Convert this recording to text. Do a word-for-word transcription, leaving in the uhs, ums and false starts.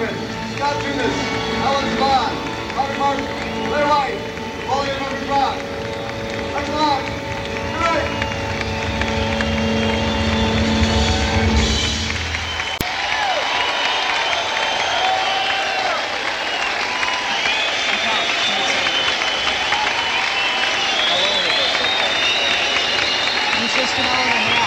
Zimmerman, Scott Dumas, Alan Bond, Harvey Martin, Blair White, Wally and Martin Rock. Thanks a lot. Good night. Just an hour and a half.